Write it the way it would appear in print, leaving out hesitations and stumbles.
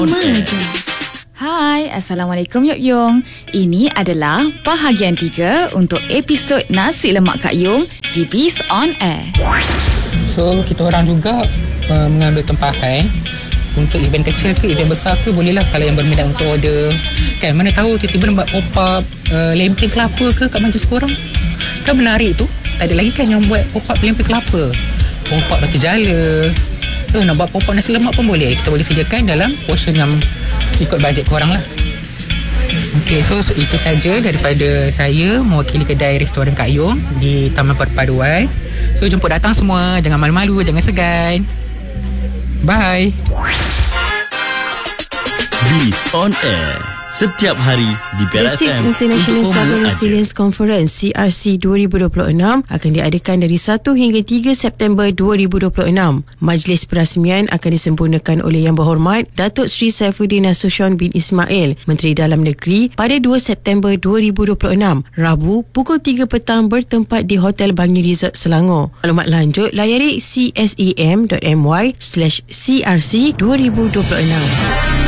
Hai, Assalamualaikum Yok Yung. Ini adalah bahagian 3 untuk episod Nasi Lemak Kak Yung di Biz On Air. So, kita orang juga mengambil tempahan untuk event kecil ke event besar ke, bolehlah kalau yang berminat untuk order. Kan, mana tahu tiba-tiba nak buat pop-up lempeng kelapa ke kat majlis korang. Kan menarik tu. Tak ada lagi kan yang buat pop-up lempeng kelapa, pop-up batu jala. Nak buat pop-up nasi lemak pun boleh. Kita boleh sediakan dalam portion yang ikut bajet korang lah. Okay, so itu saja daripada saya mewakili kedai restoran Kak Yung di Taman Perpaduan. So jemput datang semua, jangan malu-malu, jangan segan. Bye. Biz On Air setiap hari di Berat The 6th FM International Cyber Resilience Conference CRC 2026 akan diadakan dari 1 hingga 3 September 2026. Majlis perasmian akan disempurnakan oleh Yang Berhormat Datuk Seri Saifuddin Nasution bin Ismail, Menteri Dalam Negeri, pada 2 September 2026, Rabu pukul 3 petang bertempat di Hotel Bangi Resort Selangor. Maklumat lanjut layari csem.my/crc2026.